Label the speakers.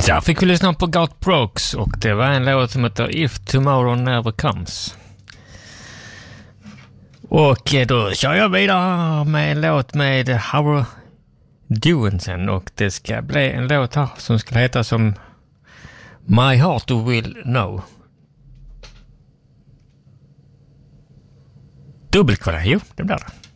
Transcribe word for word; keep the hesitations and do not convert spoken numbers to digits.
Speaker 1: Där fick vi lyssna på Garth Brooks och det var en låt som heter If Tomorrow Never Comes. Och då kör jag vidare med en låt med Howard Duensen och det ska bli en låt här som ska heta som My Heart Will Know. Dubbelkolla, jo, det blir det.